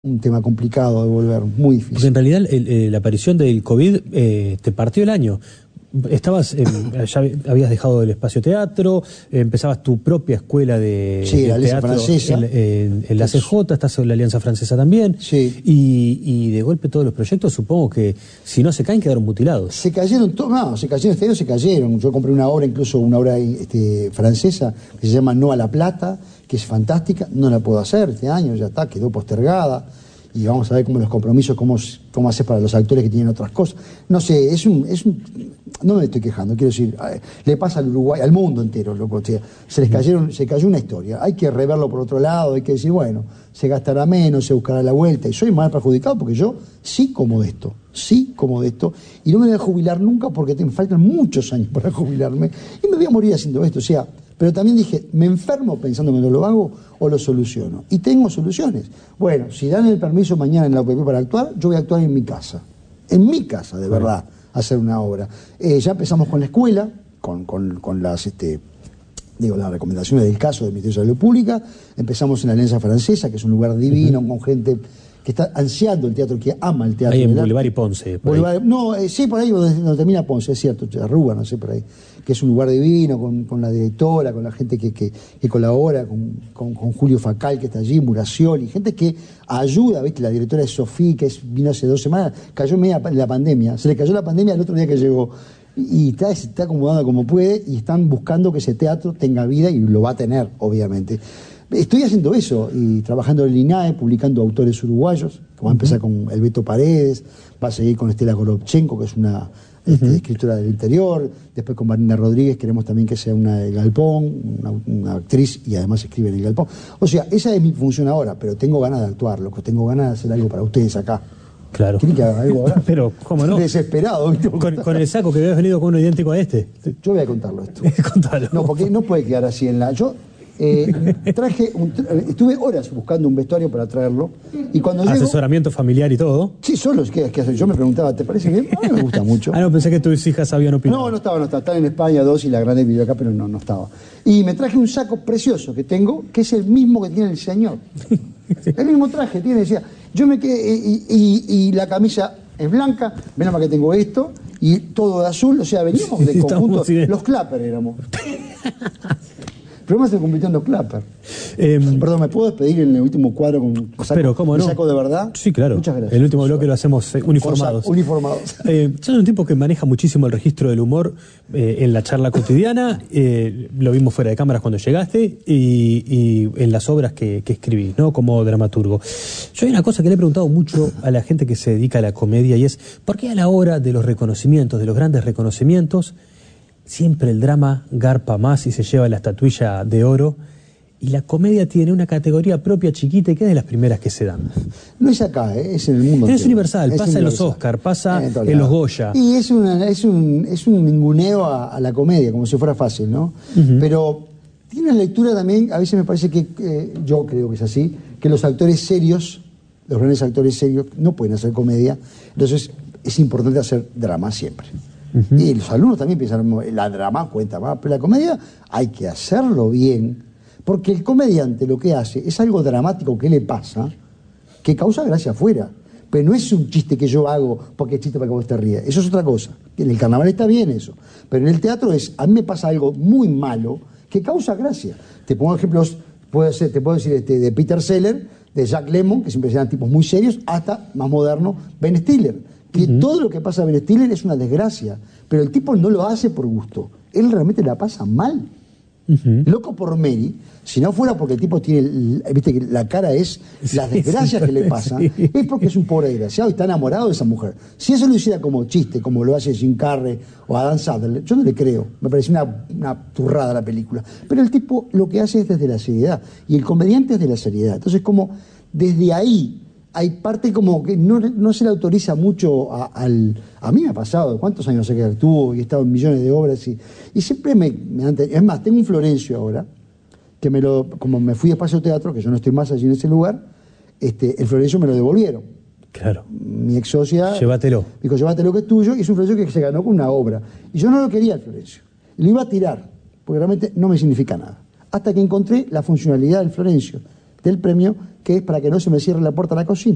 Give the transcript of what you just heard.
Un tema complicado de volver, muy difícil. Porque en realidad la aparición del COVID te partió el año. Estabas, ya habías dejado el espacio teatro, empezabas tu propia escuela de la Alianza teatro Francesa. En la CJ, estás en la Alianza Francesa también. Sí. Y de golpe todos los proyectos, supongo que si no se caen, quedaron mutilados. Se cayeron todos, no, se cayeron, este año se cayeron. Yo compré una obra, incluso una obra francesa, que se llama No a la Plata, que es fantástica, no la puedo hacer este año, ya está, quedó postergada. Y vamos a ver cómo los compromisos, cómo hacer para los actores que tienen otras cosas. No sé, no me estoy quejando, quiero decir, le pasa al Uruguay, al mundo entero, loco. O sea, se cayó una historia. Hay que reverlo por otro lado, hay que decir, bueno, se gastará menos, se buscará la vuelta. Y soy mal perjudicado porque yo sí como de esto. Y no me voy a jubilar nunca porque me faltan muchos años para jubilarme. Y me voy a morir haciendo esto, o sea. Pero también dije, ¿me enfermo pensando que no lo hago o lo soluciono? Y tengo soluciones. Bueno, si dan el permiso mañana en la OPP para actuar, yo voy a actuar en mi casa. En mi casa, de verdad, hacer una obra. Ya empezamos con la escuela, con las las recomendaciones del caso del Ministerio de Salud Pública. Empezamos en la Alianza Francesa, que es un lugar divino, con gente que está ansiando el teatro, que ama el teatro. Ahí en Bolívar y Ponce. Sí, por ahí donde termina Ponce, es cierto, Arruga, no sé, por ahí. Que es un lugar divino, con la directora, con la gente que colabora, con Julio Facal, que está allí, Muracioli, gente que ayuda, ¿viste? La directora es Sofía, que vino hace 2 semanas, cayó media la pandemia, se le cayó la pandemia el otro día que llegó. Y se está acomodando como puede, y están buscando que ese teatro tenga vida, y lo va a tener, obviamente. Estoy haciendo eso, y trabajando en el INAE, publicando autores uruguayos, que va a empezar con el Beto Paredes, va a seguir con Estela Gorovchenko, que es una escritora del interior, después con Marina Rodríguez, queremos también que sea una de Galpón, una actriz, y además escribe en el Galpón. O sea, esa es mi función ahora, pero tengo ganas de actuar, loco, tengo ganas de hacer algo para ustedes acá. Claro. ¿Quieren que haga algo ahora? Pero, ¿cómo no? Desesperado, ¿viste? Con el saco que habías venido con uno idéntico a este. Yo voy a contarlo esto. Contalo. No, porque no puede quedar así en la... Yo estuve horas buscando un vestuario para traerlo, y cuando llego... Asesoramiento familiar y todo. Sí, solo ¿qué hacer? Yo me preguntaba, ¿te parece bien? A mí me gusta mucho. No, pensé que tus hijas habían opinado. No estaba. Están en España 2 y la grande vivió acá, pero no estaba. Y me traje un saco precioso que tengo, que es el mismo que tiene el señor. El mismo traje tiene, decía, yo me quedé, y la camisa es blanca, menos mal que tengo esto, y todo de azul, o sea, veníamos de conjunto, los Clapper éramos. Pero me estoy convirtiendo en Clapper. Perdón, ¿me puedo despedir en el último cuadro con saco, pero, ¿cómo no? Saco de verdad? Sí, claro. Muchas gracias. El último bloque lo hacemos uniformados. Uniformados. Soy un tipo que maneja muchísimo el registro del humor en la charla cotidiana. Lo vimos fuera de cámaras cuando llegaste y en las obras que escribí, ¿no? Como dramaturgo. Yo hay una cosa que le he preguntado mucho a la gente que se dedica a la comedia, y es ¿por qué a la hora de los reconocimientos, de los grandes reconocimientos, siempre el drama garpa más y se lleva la estatuilla de oro, y la comedia tiene una categoría propia chiquita y que es de las primeras que se dan? No es acá, es en el mundo es entero. Universal, pasa en los Oscar, pasa en los Goya. Y es un ninguneo a la comedia, como si fuera fácil, ¿no? Pero tiene una lectura también, a veces me parece que, yo creo que es así, que los actores serios, los grandes actores serios, no pueden hacer comedia, entonces es importante hacer drama siempre. Y los alumnos también piensan, la drama cuenta más, pero la comedia hay que hacerlo bien, porque el comediante lo que hace es algo dramático que le pasa, que causa gracia afuera. Pero no es un chiste que yo hago porque es chiste para que vos te rías, eso es otra cosa. En el carnaval está bien eso, pero en el teatro a mí me pasa algo muy malo que causa gracia. Te pongo ejemplos, te puedo decir de Peter Sellers, de Jack Lemmon, que siempre eran tipos muy serios, hasta más moderno, Ben Stiller. Que todo lo que pasa a Ben Stiller es una desgracia, pero el tipo no lo hace por gusto, él realmente la pasa mal. Loco por Mary, si no fuera porque el tipo tiene, viste que la cara es las desgracias que le pasan, es porque es un pobre desgraciado y está enamorado de esa mujer. Si eso lo hiciera como chiste, como lo hace Jim Carrey o Adam Sandler, yo no le creo, me parece una turrada la película. Pero el tipo lo que hace es desde la seriedad, y el comediante es de la seriedad. Entonces, como desde ahí hay parte como que no se le autoriza mucho a mí me ha pasado, ¿cuántos años sé que actúo y he estado en millones de obras? Y siempre es más, tengo un Florencio ahora, que como me fui de Espacio Teatro, que yo no estoy más allí en ese lugar, el Florencio me lo devolvieron. Claro. Mi ex socia Llévatelo. Dijo, llévatelo que es tuyo, y es un Florencio que se ganó con una obra. Y yo no lo quería el Florencio. Lo iba a tirar, porque realmente no me significa nada. Hasta que encontré la funcionalidad del Florencio, del premio, que es para que no se me cierre la puerta a la cocina.